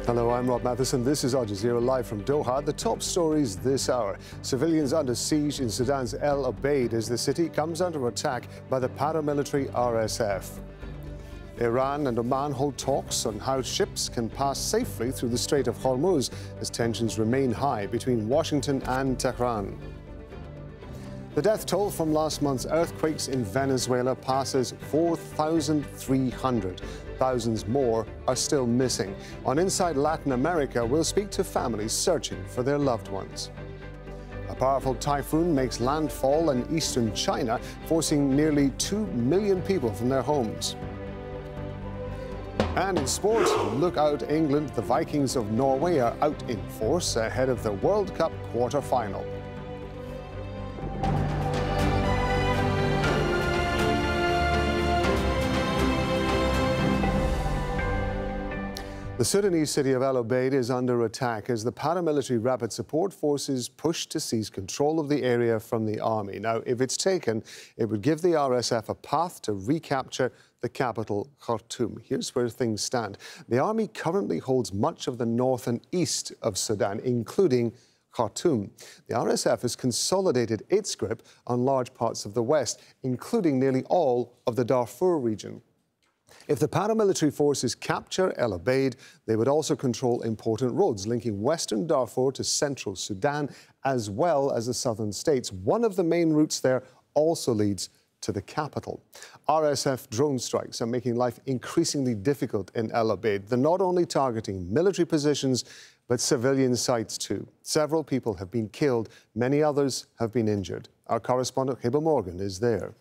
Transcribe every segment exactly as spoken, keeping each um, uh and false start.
Hello, I'm Rob Matheson. This is Al Jazeera live from Doha. The top stories this hour. Civilians under siege in Sudan's El Obeid as the city comes under attack by the paramilitary R S F. Iran and Oman hold talks on how ships can pass safely through the Strait of Hormuz as tensions remain high between Washington and Tehran. The death toll from last month's earthquakes in Venezuela passes four thousand three hundred. Thousands more are still missing. On Inside Latin America, we'll speak to families searching for their loved ones. A powerful typhoon makes landfall in eastern China, forcing nearly two million people from their homes. And in sport, look out England. The Vikings of Norway are out in force ahead of the World Cup quarter-final. The Sudanese city of El Obeid is under attack as the paramilitary rapid support forces push to seize control of the area from the army. Now, if it's taken, it would give the R S F a path to recapture the capital, Khartoum. Here's where things stand. The army currently holds much of the north and east of Sudan, including Khartoum. The R S F has consolidated its grip on large parts of the west, including nearly all of the Darfur region. If the paramilitary forces capture El Obeid, they would also control important roads linking western Darfur to central Sudan, as well as the southern states. One of the main routes there also leads to the capital. R S F drone strikes are making life increasingly difficult in El Obeid. They're not only targeting military positions, but civilian sites too. Several people have been killed. Many others have been injured. Our correspondent, Hiba Morgan, is there.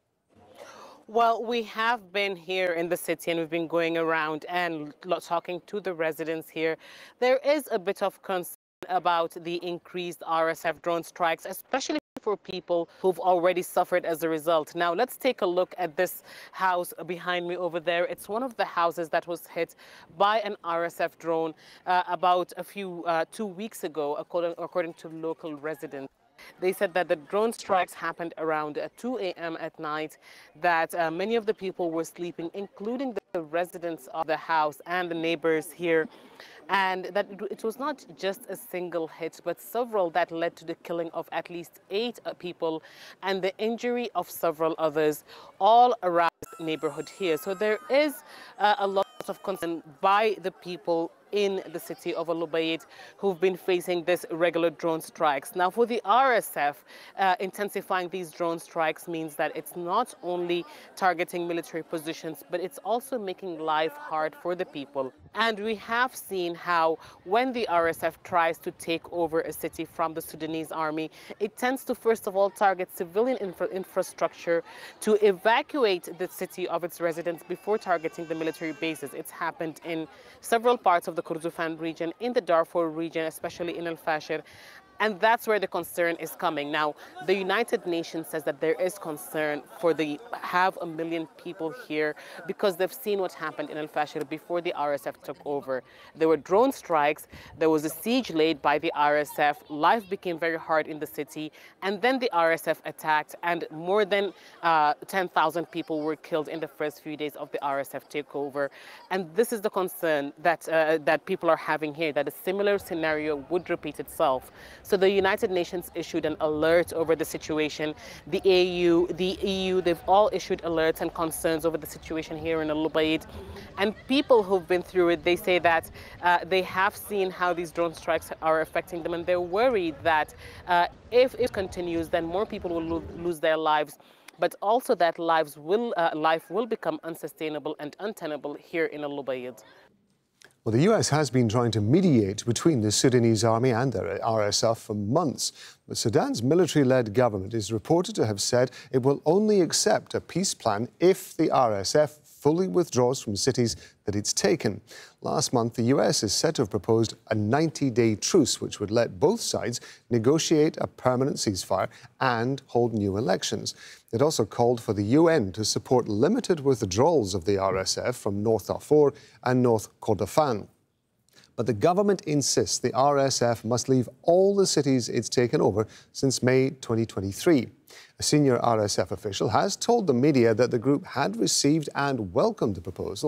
Well, we have been here in the city and we've been going around and talking to the residents here. There is a bit of concern about the increased R S F drone strikes, especially for people who've already suffered as a result. Now, let's take a look at this house behind me over there. It's one of the houses that was hit by an R S F drone uh, about a few, uh, two weeks ago, according, according to local residents. They said that the drone strikes happened around two A M at night, that uh, many of the people were sleeping, including the residents of the house and the neighbors here, and that it was not just a single hit, but several that led to the killing of at least eight people and the injury of several others, all around the neighborhood here. So there is uh, a lot of concern by the people in the city of El Obeid who've been facing this regular drone strikes. Now, for the R S F, uh, intensifying these drone strikes means that it's not only targeting military positions, but it's also making life hard for the people. And we have seen how when the R S F tries to take over a city from the Sudanese army, it tends to first of all target civilian infra infrastructure to evacuate the city of its residents before targeting the military bases. It's happened in several parts of the Kordofan region, in the Darfur region, especially in El Fasher. And that's where the concern is coming. Now, the United Nations says that there is concern for the half a million people here because they've seen what happened in El Fasher before the R S F took over. There were drone strikes, there was a siege laid by the R S F, life became very hard in the city, and then the R S F attacked, and more than uh, ten thousand people were killed in the first few days of the R S F takeover. And this is the concern that, uh, that people are having here, that a similar scenario would repeat itself. So the United Nations issued an alert over the situation. The A U, the E U, they've all issued alerts and concerns over the situation here in El Obeid. And people who've been through it, they say that uh, they have seen how these drone strikes are affecting them, and they're worried that uh, if it continues, then more people will lo lose their lives, but also that lives will, uh, life will become unsustainable and untenable here in El Obeid. Well, the U S has been trying to mediate between the Sudanese army and the R S F for months. But Sudan's military-led government is reported to have said it will only accept a peace plan if the R S F fully withdraws from cities that it's taken. Last month, the U S is said to have proposed a ninety-day truce, which would let both sides negotiate a permanent ceasefire and hold new elections. It also called for the U N to support limited withdrawals of the R S F from North Darfur and North Kordofan. But the government insists the R S F must leave all the cities it's taken over since May twenty twenty-three. A senior R S F official has told the media that the group had received and welcomed the proposal,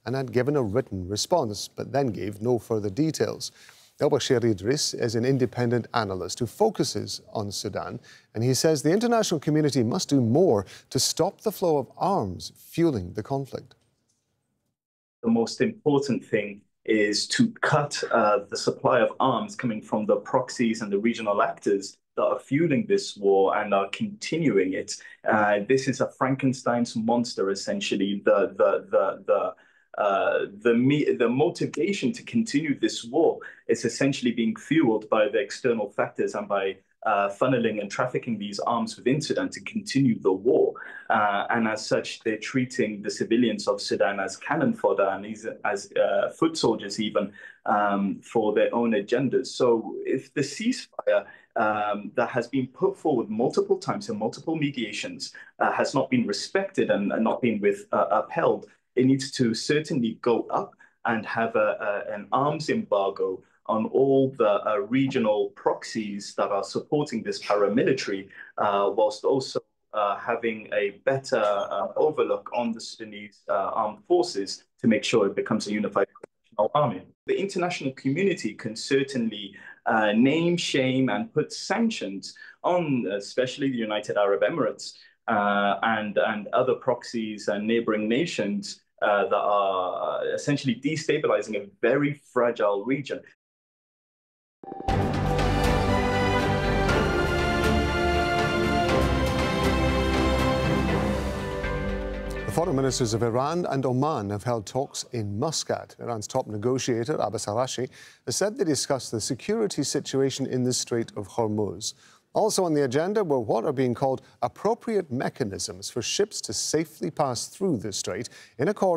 and had given a written response, but then gave no further details. El-Bashir Idris is an independent analyst who focuses on Sudan, and he says the international community must do more to stop the flow of arms fueling the conflict. The most important thing is to cut uh, the supply of arms coming from the proxies and the regional actors that are fueling this war and are continuing it. Uh, this is a Frankenstein's monster, essentially. The the the the uh, the me the motivation to continue this war is essentially being fueled by the external factors and by uh, funneling and trafficking these arms within Sudan to continue the war. Uh, and as such, they're treating the civilians of Sudan as cannon fodder and as uh, foot soldiers even um, for their own agendas. So if the ceasefire um, that has been put forward multiple times in multiple mediations uh, has not been respected and, and not been with, uh, upheld, it needs to certainly go up and have a, a, an arms embargo on all the uh, regional proxies that are supporting this paramilitary, uh, whilst also uh, having a better uh, overlook on the Sudanese uh, armed forces to make sure it becomes a unified army. The international community can certainly uh, name, shame, and put sanctions on especially the United Arab Emirates uh, and, and other proxies and neighboring nations uh, that are essentially destabilizing a very fragile region. The foreign ministers of Iran and Oman have held talks in Muscat. Iran's top negotiator, Abbas Araghchi, has said they discussed the security situation in the Strait of Hormuz. Also on the agenda were what are being called appropriate mechanisms for ships to safely pass through the strait in accordance